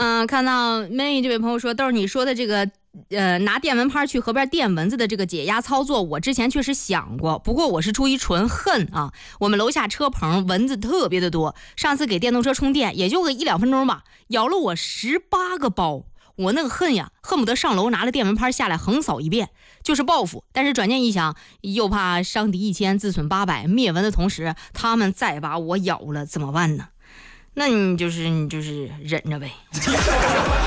看到 May 这位朋友说，豆儿你说的这个拿电蚊拍去河边电蚊子的这个解压操作，我之前确实想过，不过我是出于纯恨啊。我们楼下车棚蚊子特别的多，上次给电动车充电也就个1-2分钟吧，咬了我18个包。我那个恨呀，恨不得上楼拿了电蚊拍下来横扫一遍，就是报复。但是转念一想，又怕伤敌1000自损800，灭蚊的同时他们再把我咬了怎么办呢？那你就是忍着呗。